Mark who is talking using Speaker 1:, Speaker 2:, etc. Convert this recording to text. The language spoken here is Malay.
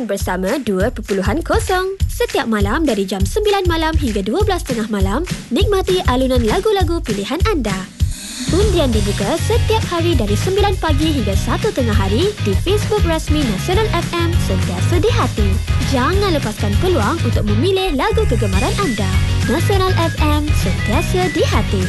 Speaker 1: Layan Bersama 2.0. Setiap malam dari jam 9 malam hingga 12.30 malam, nikmati alunan lagu-lagu pilihan anda. Undian dibuka setiap hari dari 9 pagi hingga 1 tengah hari di Facebook rasmi Nasional FM, sentiasa di hati. Jangan lepaskan peluang untuk memilih lagu kegemaran anda. Nasional FM, sentiasa di hati.